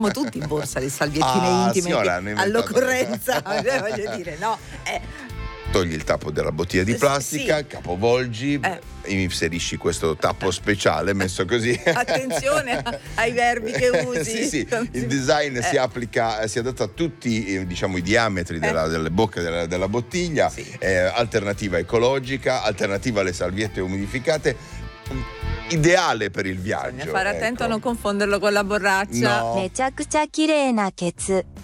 tutti in borsa le salviettine intime sì, ora hanno inventato- all'occorrenza, voglio dire, no? Togli il tappo della bottiglia di plastica, sì. capovolgi, inserisci questo tappo speciale messo così. Attenzione ai verbi che usi. Sì, il design si applica, si adatta a tutti diciamo i diametri delle bocche della bottiglia, Sì. alternativa ecologica, alternativa alle salviette umidificate, ideale per il viaggio. Bisogna fare attento ecco. a non confonderlo con la borraccia. No. めちゃくちゃ綺麗なケツ